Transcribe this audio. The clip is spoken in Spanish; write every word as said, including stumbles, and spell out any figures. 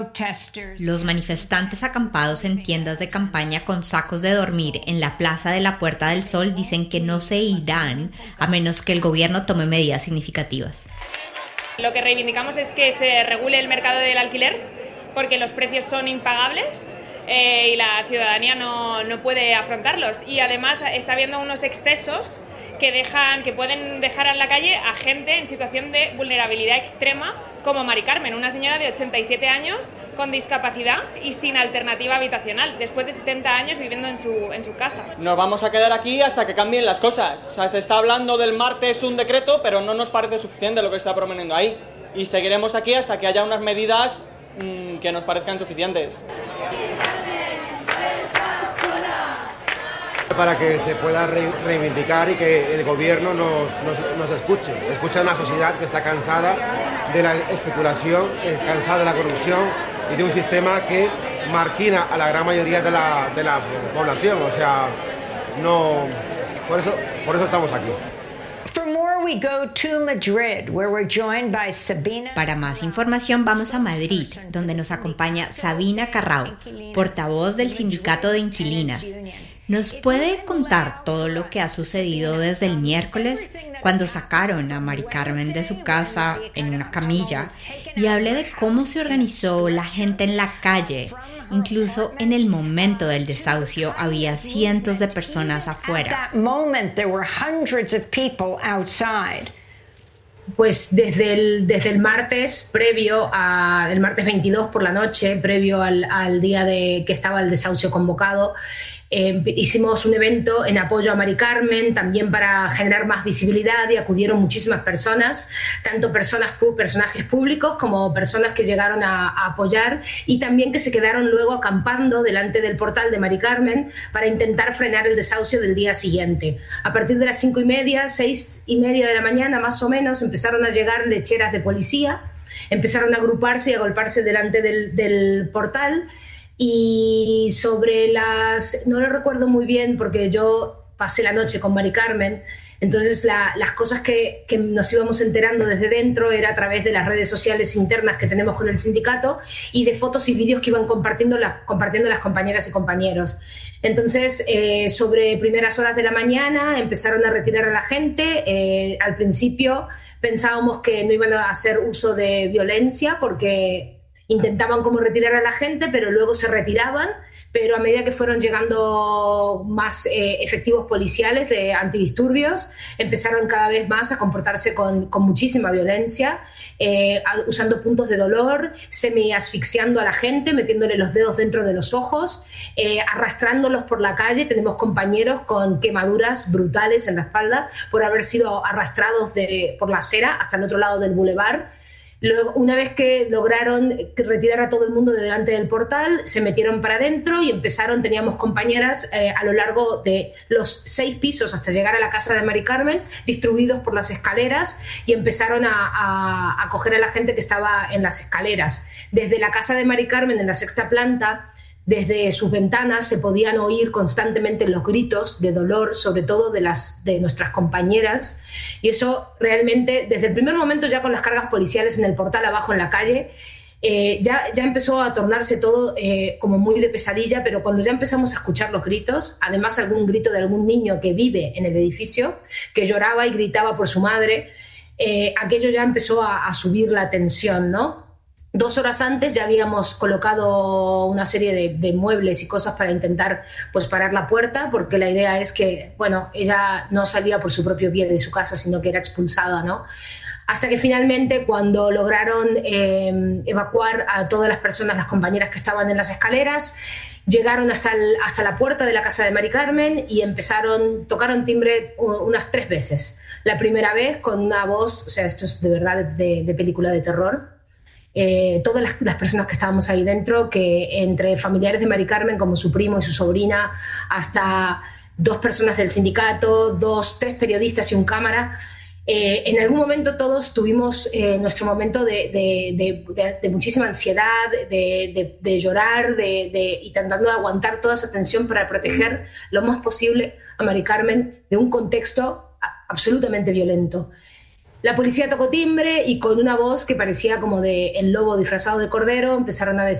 Los manifestantes acampados en tiendas de campaña con sacos de dormir en la Plaza de la Puerta del Sol dicen que no se irán a menos que el gobierno tome medidas significativas. Lo que reivindicamos es que se regule el mercado del alquiler porque los precios son impagables eh, y la ciudadanía no, no puede afrontarlos. Y además está habiendo unos excesos que, dejan, que pueden dejar en la calle a gente en situación de vulnerabilidad extrema, como Mari Carmen, una señora de ochenta y siete años con discapacidad y sin alternativa habitacional, después de setenta años viviendo en su, en su casa. Nos vamos a quedar aquí hasta que cambien las cosas. O sea, se está hablando del martes un decreto, pero no nos parece suficiente lo que se está proponiendo ahí. Y seguiremos aquí hasta que haya unas medidas mmm, que nos parezcan suficientes. Para que se pueda re- reivindicar y que el gobierno nos, nos, nos escuche. Escucha a una sociedad que está cansada de la especulación, cansada de la corrupción y de un sistema que margina a la gran mayoría de la, de la población. O sea, no, por eso, por eso estamos aquí. Para más información vamos a Madrid, donde nos acompaña Sabina Carrao, portavoz del Sindicato de Inquilinas. ¿Nos puede contar todo lo que ha sucedido desde el miércoles, cuando sacaron a Mari Carmen de su casa en una camilla, y hable de cómo se organizó la gente en la calle? Incluso en el momento del desahucio había cientos de personas afuera. Pues desde el, desde el martes, previo a, el martes veintidós por la noche, previo al, al día de que estaba el desahucio convocado, eh, hicimos un evento en apoyo a Mari Carmen, también para generar más visibilidad, y acudieron muchísimas personas, tanto personas, personajes públicos como personas que llegaron a, a apoyar, y también que se quedaron luego acampando delante del portal de Mari Carmen para intentar frenar el desahucio del día siguiente. A partir de las cinco y media, seis y media de la mañana más o menos, empezaron a llegar lecheras de policía, empezaron a agruparse y a golpearse delante del, del portal. Y sobre las... no lo recuerdo muy bien porque yo pasé la noche con Mari Carmen, entonces la, las cosas que, que nos íbamos enterando desde dentro era a través de las redes sociales internas que tenemos con el sindicato y de fotos y vídeos que iban compartiendo las, compartiendo las compañeras y compañeros. Entonces, eh, sobre primeras horas de la mañana empezaron a retirar a la gente. Eh, al principio pensábamos que no iban a hacer uso de violencia porque intentaban como retirar a la gente, pero luego se retiraban, pero a medida que fueron llegando más eh, efectivos policiales de antidisturbios, empezaron cada vez más a comportarse con, con muchísima violencia, eh, usando puntos de dolor, semi-asfixiando a la gente, metiéndole los dedos dentro de los ojos, eh, arrastrándolos por la calle. Tenemos compañeros con quemaduras brutales en la espalda por haber sido arrastrados de, por la acera hasta el otro lado del bulevar. Luego, una vez que lograron retirar a todo el mundo de delante del portal, se metieron para adentro y empezaron, teníamos compañeras eh, a lo largo de los seis pisos hasta llegar a la casa de Mari Carmen, distribuidos por las escaleras, y empezaron a, a, a coger a la gente que estaba en las escaleras. Desde la casa de Mari Carmen, en la sexta planta, desde sus ventanas se podían oír constantemente los gritos de dolor, sobre todo de, las, de nuestras compañeras, y eso realmente, desde el primer momento, ya con las cargas policiales en el portal abajo en la calle, eh, ya, ya empezó a tornarse todo eh, como muy de pesadilla, pero cuando ya empezamos a escuchar los gritos, además algún grito de algún niño que vive en el edificio, que lloraba y gritaba por su madre, eh, aquello ya empezó a, a subir la tensión, ¿no? Dos horas antes ya habíamos colocado una serie de, de muebles y cosas para intentar pues parar la puerta, porque la idea es que, bueno, ella no salía por su propio pie de su casa, sino que era expulsada, ¿no? Hasta que finalmente, cuando lograron eh, evacuar a todas las personas, las compañeras que estaban en las escaleras, llegaron hasta, el, hasta la puerta de la casa de Mari Carmen y empezaron, tocaron timbre unas tres veces. La primera vez con una voz, o sea, esto es de verdad de, de película de terror. Eh, todas las, las personas que estábamos ahí dentro, que entre familiares de Mari Carmen, como su primo y su sobrina, hasta dos personas del sindicato, dos, tres periodistas y un cámara, eh, en algún momento todos tuvimos eh, nuestro momento de, de, de, de, de muchísima ansiedad, de, de, de llorar, de, de, y tratando de aguantar toda esa tensión para proteger lo más posible a Mari Carmen de un contexto absolutamente violento. La policía tocó timbre y con una voz que parecía como de el lobo disfrazado de cordero empezaron a decir